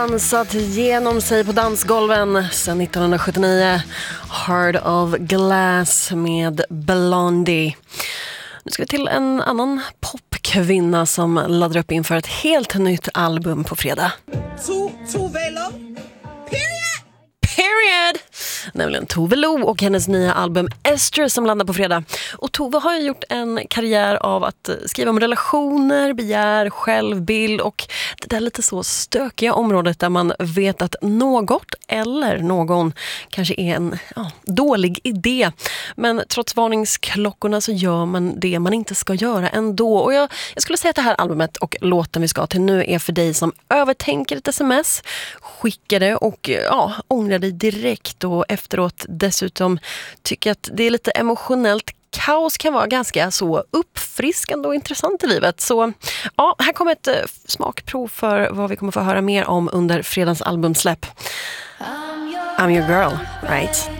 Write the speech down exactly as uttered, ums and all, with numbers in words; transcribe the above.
Dansat genom sig på dansgolven sedan nittonhundrasjuttionio. Heart of Glass med Blondie. Nu ska vi till en annan popkvinna som laddar upp inför ett helt nytt album på fredag. To, Tove Lo. Period! Period! Nämligen Tove Lo och hennes nya album Esther som landar på fredag. Och Tove har ju gjort en karriär av att skriva om relationer, begär, självbild och det där lite så stökiga området där man vet att något eller någon kanske är en ja, dålig idé. Men trots varningsklockorna så gör man det man inte ska göra ändå. Och jag, jag skulle säga att det här albumet och låten vi ska till nu är för dig som övertänker ett sms, skickar det och ja, ångrar dig direkt och efteråt dessutom tycker att det är lite emotionellt kaos kan vara ganska så uppfriskande och intressant i livet. Så ja, här kommer ett smakprov för vad vi kommer få höra mer om under fredagens albumsläpp. I'm your girl, right?